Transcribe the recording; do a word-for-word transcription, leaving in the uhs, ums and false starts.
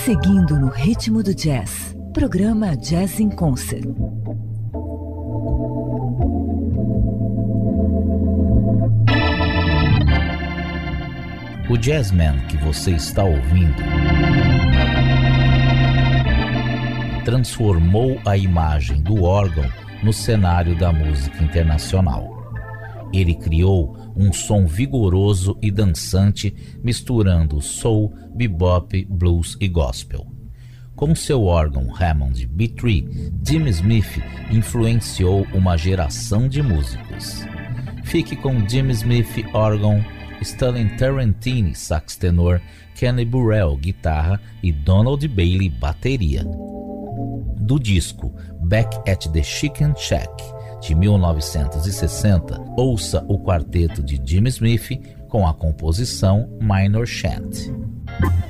Seguindo no ritmo do jazz. Programa Jazz in Concert. O jazzman que você está ouvindo transformou a imagem do órgão no cenário da música internacional. Ele criou um som vigoroso e dançante, misturando soul, bebop, blues e gospel. Com seu órgão Hammond B três, Jimmy Smith influenciou uma geração de músicos. Fique com Jimmy Smith órgão, Stanley Tarantini sax tenor, Kenny Burrell guitarra e Donald Bailey bateria. Do disco Back at the Chicken Shack de mil novecentos e sessenta, ouça o quarteto de Jimmy Smith com a composição Minor Chant.